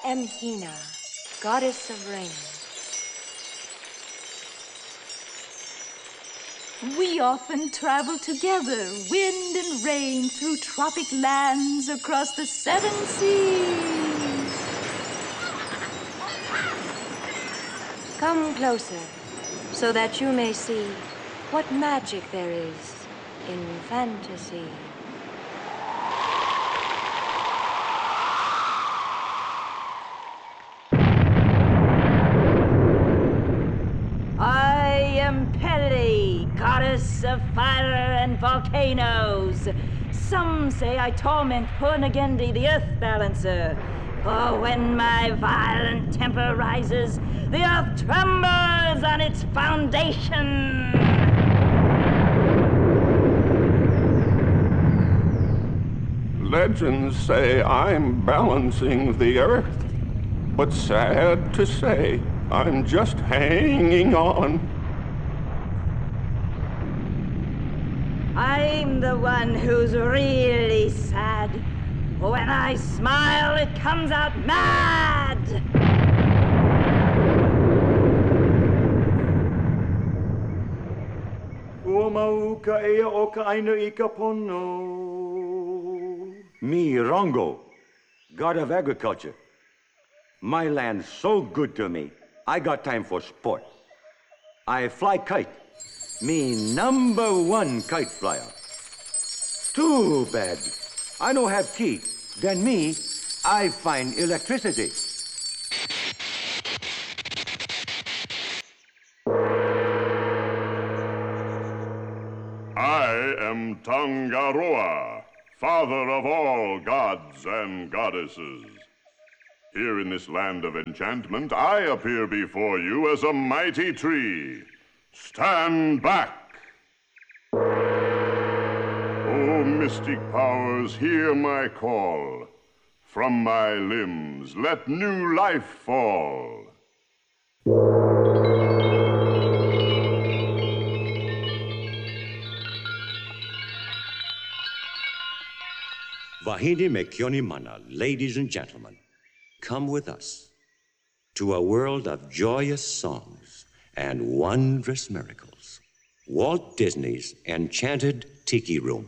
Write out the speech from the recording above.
am Hina, goddess of rain. We often travel together, wind and rain, through tropic lands across the 7 seas. Come closer, so that you may see what magic there is in fantasy. I am Pele, goddess of fire and volcanoes. Some say I torment Purnagendi, the earth balancer. For when my violent temper rises, the earth trembles on its foundation. Legends say I'm balancing the earth, but sad to say, I'm just hanging on. I'm the one who's really sad. When I smile, it comes out mad. Ua mauka ea o ka aina I ka pono. Me, Rongo, god of agriculture. My land's so good to me, I got time for sport. I fly kite. Me #1 kite flyer. Too bad. I don't have key. Then me, I find electricity. I am Tangaroa, father of all gods and goddesses. Here in this land of enchantment, I appear before you as a mighty tree. Stand back! O mystic powers, hear my call. From my limbs, let new life fall. Wahine me kioni mana, ladies and gentlemen, come with us to a world of joyous songs and wondrous miracles. Walt Disney's Enchanted Tiki Room.